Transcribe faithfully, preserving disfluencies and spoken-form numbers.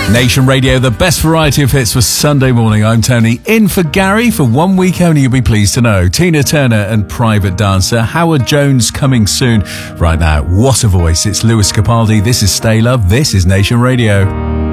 Nation Radio, the best variety of hits for Sunday morning. I'm Tony. In for Gary for one week only, you'll be pleased to know. Tina Turner and Private Dancer. Howard Jones coming soon. Right now, what a voice. It's Lewis Capaldi. This is Stay Love. This is Nation Radio.